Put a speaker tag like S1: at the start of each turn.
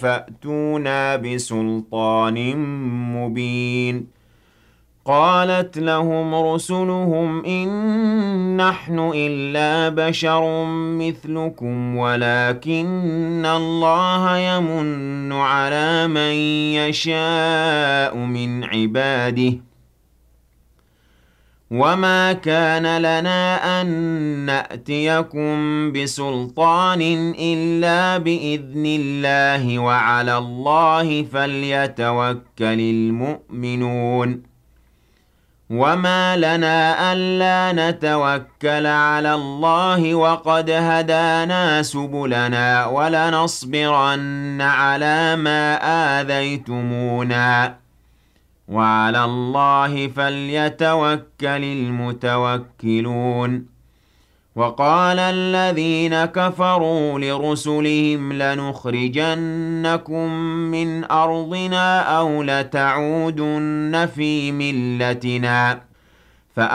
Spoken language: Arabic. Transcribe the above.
S1: فأتونا بسلطان مبين. قالت لهم رسلهم إن نحن إلا بشر مثلكم ولكن الله يمن على من يشاء من عباده وما كان لنا أن نأتيكم بسلطان إلا بإذن الله وعلى الله فليتوكل المؤمنون. وما لنا ألا نتوكل على الله وقد هدانا سبلنا ولنصبرن على ما آذيتمونا وعلى الله فليتوكل المتوكلون. وقال الذين كفروا لرسلهم لنخرجنكم من أرضنا أو لتعودن في ملتنا